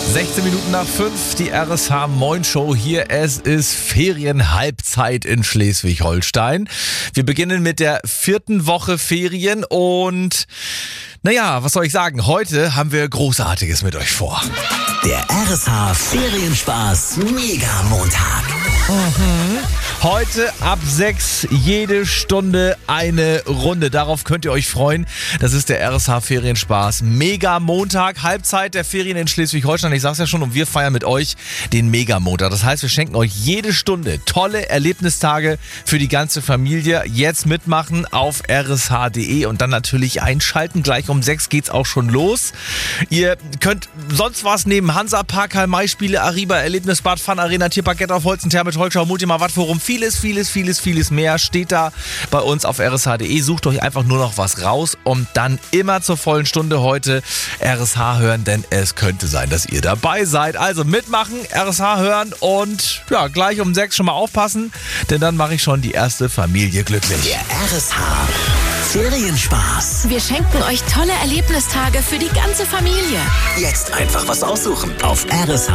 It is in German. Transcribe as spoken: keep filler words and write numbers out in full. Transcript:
sechzehn Minuten nach fünf, die R S H Moin Show hier. Es ist Ferienhalbzeit in Schleswig-Holstein. Wir beginnen mit der vierten Woche Ferien und naja, was soll ich sagen? Heute haben wir Großartiges mit euch vor. Der R S H Ferienspaß Mega Montag. Mhm. Heute ab sechs jede Stunde eine Runde. Darauf könnt ihr euch freuen. Das ist der R S H Ferienspaß Mega Montag. Halbzeit der Ferien in Schleswig-Holstein. Ich sag's ja schon und wir feiern mit euch den Mega Montag. Das heißt, wir schenken euch jede Stunde tolle Erlebnistage für die ganze Familie. Jetzt mitmachen auf r s h punkt d e und dann natürlich einschalten. Gleich um sechs geht's auch schon los. Ihr könnt sonst was nehmen. Hansa Park, Karl-May-Spiele, Ariba, Erlebnisbad, Fun Arena, Tierpark, auf Holzen, Therme, Holzschau, Multima, Wattforum. Vieles, vieles, vieles, vieles mehr steht da bei uns auf r s h punkt d e. Sucht euch einfach nur noch was raus und dann immer zur vollen Stunde heute R S H hören, denn es könnte sein, dass ihr dabei seid. Also mitmachen, R S H hören und ja, gleich um sechs schon mal aufpassen, denn dann mache ich schon die erste Familie glücklich. Der R S H Ferienspaß. Wir schenken euch tolle Erlebnistage für die ganze Familie. Jetzt einfach was aussuchen auf r s h